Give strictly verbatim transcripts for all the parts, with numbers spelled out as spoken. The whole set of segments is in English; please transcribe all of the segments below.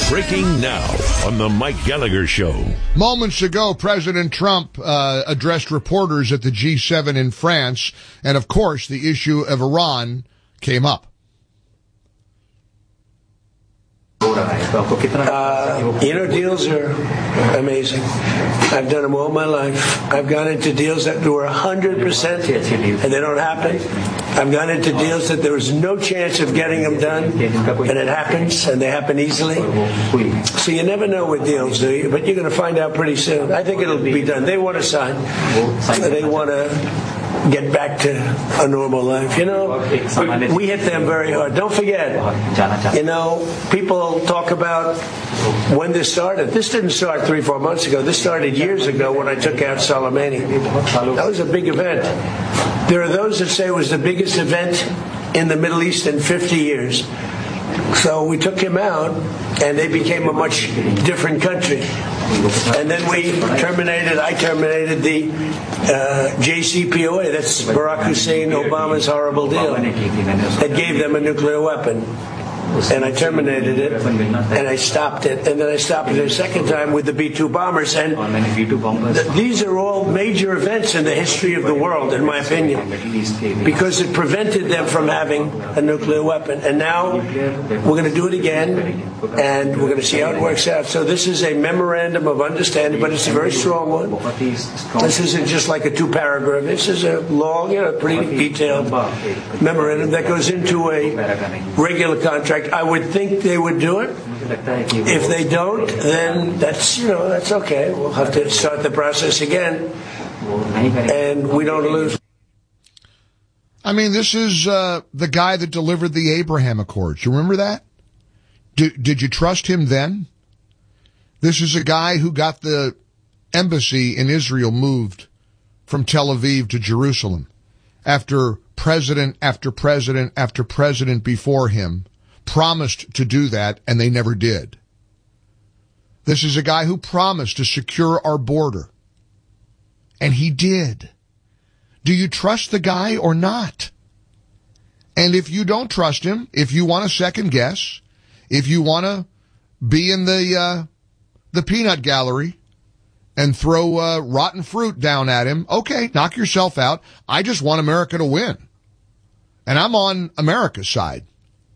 Breaking now on the Mike Gallagher Show. Moments ago, President Trump uh, addressed reporters at the G seven in France, and of course, the issue of Iran came up. Uh, you know, deals are amazing. I've done them all my life. I've gone into deals that were one hundred percent and they don't happen. I've gone into deals that there was no chance of getting them done, and it happens, and they happen easily. So you never know with deals, do you? But you're going to find out pretty soon. I think it'll be done. They want to sign. They want to get back to a normal life. You know, we hit them very hard. Don't forget, you know, people talk about when this started. This didn't start three, four months ago. This started years ago when I took out Soleimani. That was a big event. There are those that say it was the biggest event in the Middle East in fifty years. So we took him out, and they became a much different country. And then we terminated, I terminated the uh, J C P O A, that's Barack Hussein Obama's horrible deal, that gave them a nuclear weapon. And I terminated it, and I stopped it, and then I stopped it a second time with the B two bombers. And th- these are all major events in the history of the world, in my opinion, because it prevented them from having a nuclear weapon. And now we're going to do it again, and we're going to see how it works out. So this is a memorandum of understanding, but it's a very strong one. This isn't just like a two-paragraph. This is a long, you know, pretty detailed memorandum that goes into a regular contract. I would think they would do it. If they don't, then that's, you know, that's okay. We'll have to start the process again, and we don't lose. I mean, this is uh, the guy that delivered the Abraham Accords. You remember that? Did, did you trust him then? This is a guy who got the embassy in Israel moved from Tel Aviv to Jerusalem after president after president after president before him promised to do that, and they never did. This is a guy who promised to secure our border, and he did. Do you trust the guy or not? And if you don't trust him, if you want to second guess, if you want to be in the uh, the peanut gallery and throw uh, rotten fruit down at him, okay, knock yourself out. I just want America to win, and I'm on America's side.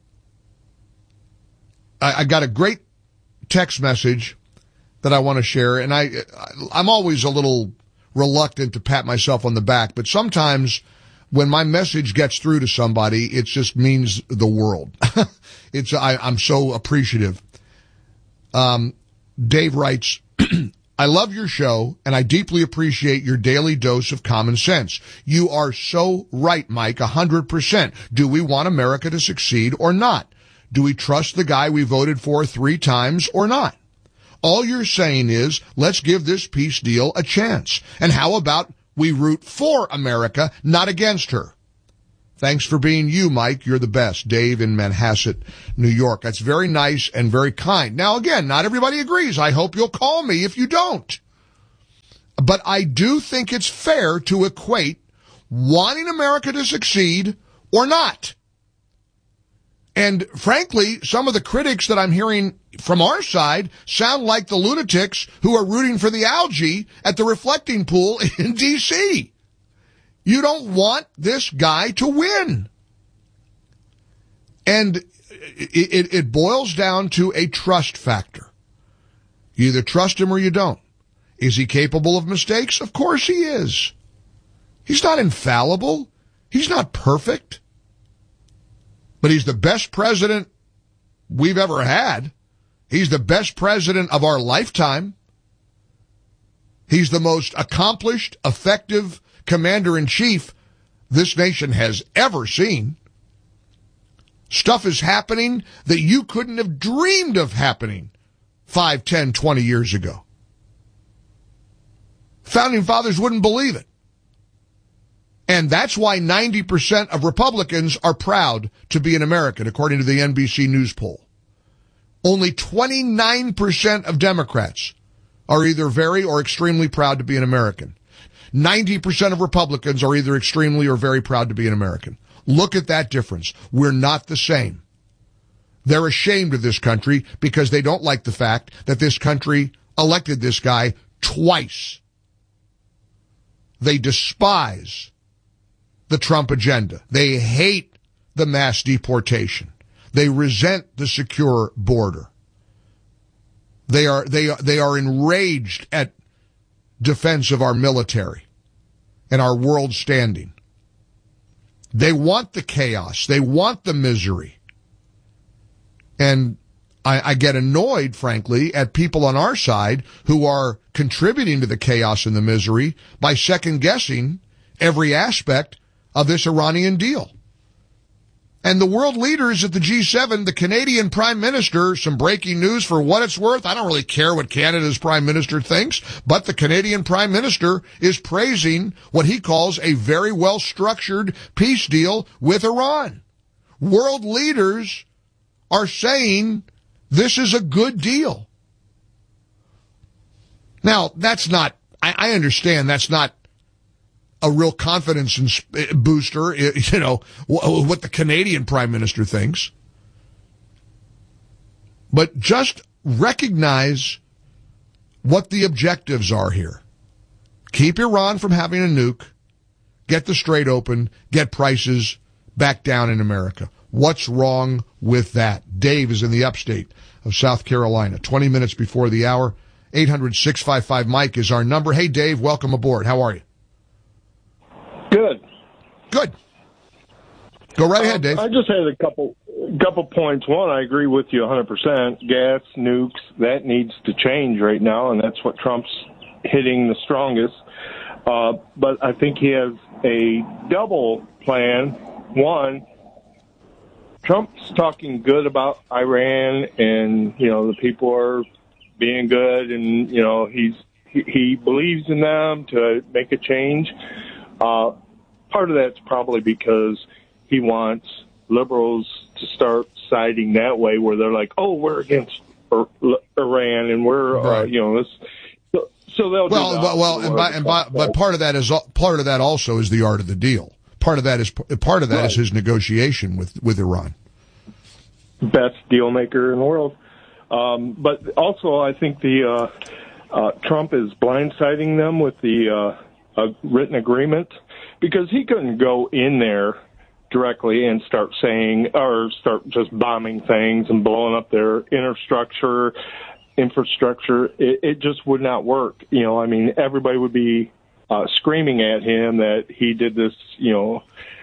I got a great text message that I want to share, and I, I'm always a little reluctant to pat myself on the back, but sometimes when my message gets through to somebody, it just means the world. It's, I, I'm so appreciative. Um, Dave writes, I love your show, and I deeply appreciate your daily dose of common sense. You are so right, Mike, a hundred percent. Do we want America to succeed or not? Do we trust the guy we voted for three times or not? All you're saying is, let's give this peace deal a chance. And how about we root for America, not against her? Thanks for being you, Mike. You're the best. Dave in Manhasset, New York. That's very nice and very kind. Now, again, not everybody agrees. I hope you'll call me if you don't. But I do think it's fair to equate wanting America to succeed or not. And frankly, some of the critics that I'm hearing from our side sound like the lunatics who are rooting for the algae at the reflecting pool in D C You don't want this guy to win. And it, it, it boils down to a trust factor. You either trust him or you don't. Is he capable of mistakes? Of course he is. He's not infallible. He's not perfect. But he's the best president we've ever had. He's the best president of our lifetime. He's the most accomplished, effective commander-in-chief this nation has ever seen. Stuff is happening that you couldn't have dreamed of happening five, ten, twenty years ago. Founding fathers wouldn't believe it. And that's why ninety percent of Republicans are proud to be an American, according to the N B C News poll. Only twenty-nine percent of Democrats are either very or extremely proud to be an American. ninety percent of Republicans are either extremely or very proud to be an American. Look at that difference. We're not the same. They're ashamed of this country because they don't like the fact that this country elected this guy twice. They despise the Trump agenda. They hate the mass deportation. They resent the secure border. They are, they are, they are enraged at defense of our military and our world standing. They want the chaos. They want the misery. And I, I get annoyed, frankly, at people on our side who are contributing to the chaos and the misery by second-guessing every aspect of this Iranian deal. And the world leaders at the G seven, the Canadian Prime Minister, some breaking news for what it's worth. I don't really care what Canada's Prime Minister thinks, but the Canadian Prime Minister is praising what he calls a very well-structured peace deal with Iran. World leaders are saying this is a good deal. Now, that's not, I, I understand that's not a real confidence booster, you know, what the Canadian Prime Minister thinks. But just recognize what the objectives are here. Keep Iran from having a nuke, get the Strait open, get prices back down in America. What's wrong with that? Dave is in the upstate of South Carolina, twenty minutes before the hour. eight hundred, six five five, Mike is our number. Hey, Dave, welcome aboard. How are you? Good. Good. Go right ahead, Dave. I just had a couple couple points. One, I agree with you one hundred percent. Gas, nukes, that needs to change right now, and that's what Trump's hitting the strongest. Uh, but I think he has a double plan. One, Trump's talking good about Iran, and, you know, the people are being good, and, you know, he's he, he believes in them to make a change. Uh, part of that's probably because he wants liberals to start siding that way, where they're like, "Oh, we're against Iran, and we're, right. uh, you know, this." So, so they'll well, do well, well, and by, and by, but part of that is part of that also is the art of the deal. Part of that is part of that right. is his negotiation with with Iran. Best deal maker in the world, um, but also I think the uh, uh, Trump is blindsiding them with the. Uh, a written agreement, because he couldn't go in there directly and start saying, or start just bombing things and blowing up their infrastructure, infrastructure. It, it just would not work. You know, I mean, everybody would be uh, screaming at him that he did this, you know,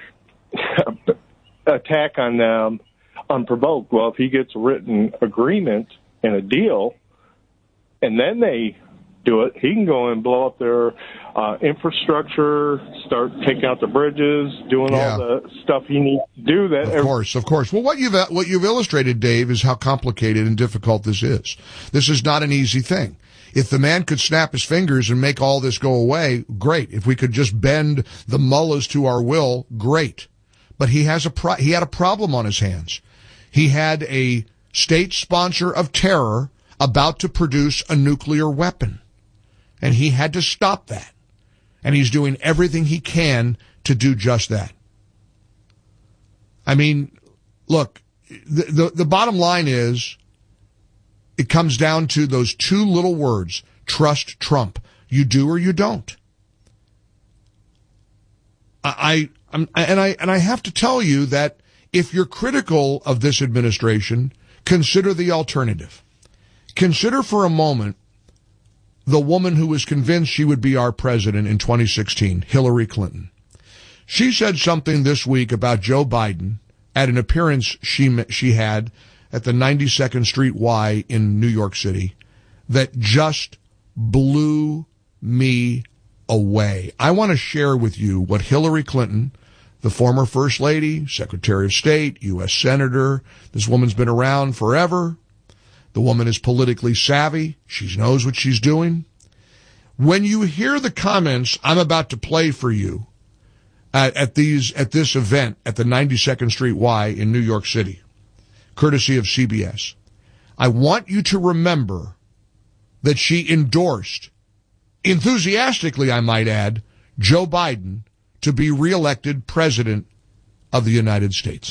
attack on them unprovoked. Well, if he gets a written agreement and a deal, and then they do it, he can go and blow up their uh, infrastructure, start taking out the bridges, doing yeah. all the stuff he needs to do. That, of every- course, of course. Well, what you've what you've illustrated, Dave, is how complicated and difficult this is. This is not an easy thing. If the man could snap his fingers and make all this go away, great. If we could just bend the mullahs to our will, great. But he has a pro- he had a problem on his hands. He had a state sponsor of terror about to produce a nuclear weapon. And he had to stop that. And he's doing everything he can to do just that. I mean, look, the, the, the bottom line is, it comes down to those two little words, trust Trump. You do or you don't. I, I, I'm, and I, and I have to tell you that if you're critical of this administration, consider the alternative. Consider for a moment the woman who was convinced she would be our president in twenty sixteen, Hillary Clinton. She said something this week about Joe Biden at an appearance she she had at the ninety-second Street Y in New York City that just blew me away. I want to share with you what Hillary Clinton, the former First Lady, Secretary of State, U S Senator, this woman's been around forever. The woman is politically savvy. She knows what she's doing. When you hear the comments I'm about to play for you at, at these at this event at the ninety-second Street Y in New York City, courtesy of C B S, I want you to remember that she endorsed, enthusiastically I might add, Joe Biden to be reelected president of the United States.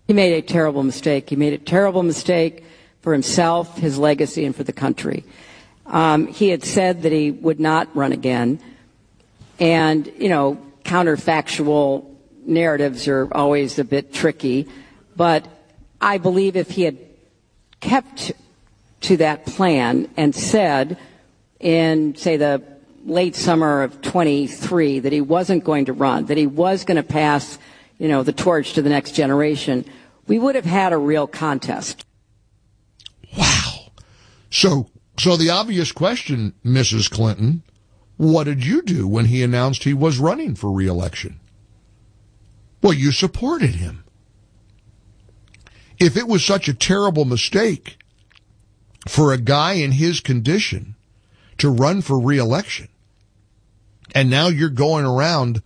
He made a terrible mistake. He made a terrible mistake for himself, his legacy, and for the country. Um, he had said that he would not run again. And, you know, counterfactual narratives are always a bit tricky. But I believe if he had kept to that plan and said in, say, the late summer of twenty-three that he wasn't going to run, that he was going to pass, you know, the torch to the next generation, we would have had a real contest. Wow. So, so the obvious question, Missus Clinton, what did you do when he announced he was running for re-election? Well, you supported him. If it was such a terrible mistake for a guy in his condition to run for re-election, and now you're going around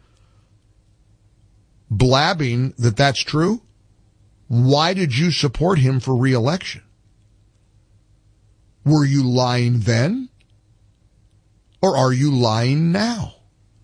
blabbing that that's true, why did you support him for re-election? Were you lying then? Or are you lying now?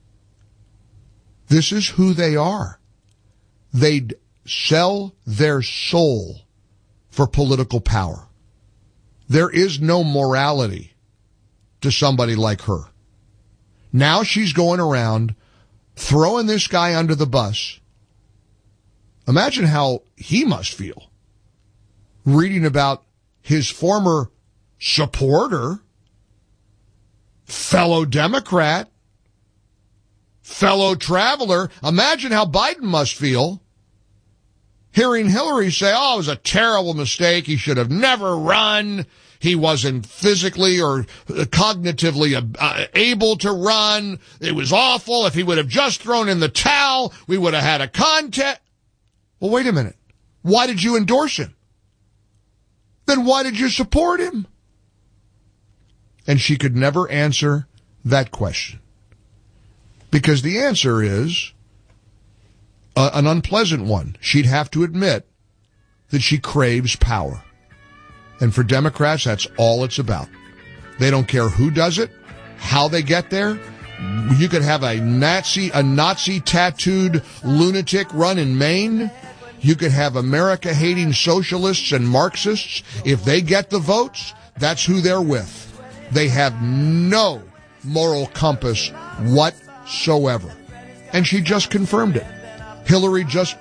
This is who they are. They'd sell their soul for political power. There is no morality to somebody like her. Now she's going around throwing this guy under the bus. Imagine how he must feel reading about his former supporter, fellow Democrat, fellow traveler. Imagine how Biden must feel hearing Hillary say, oh, it was a terrible mistake. He should have never run. He wasn't physically or cognitively uh, able to run. It was awful. If he would have just thrown in the towel, we would have had a contest. Well, wait a minute. Why did you endorse him? Then why did you support him? And she could never answer that question. Because the answer is uh, an unpleasant one. She'd have to admit that she craves power. And for Democrats, that's all it's about. They don't care who does it, how they get there. You could have a Nazi, a Nazi tattooed lunatic run in Maine. You could have America-hating socialists and Marxists. If they get the votes, that's who they're with. They have no moral compass whatsoever. And she just confirmed it. Hillary just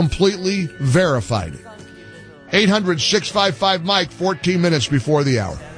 completely verified it. eight hundred, six five five, Mike, fourteen minutes before the hour.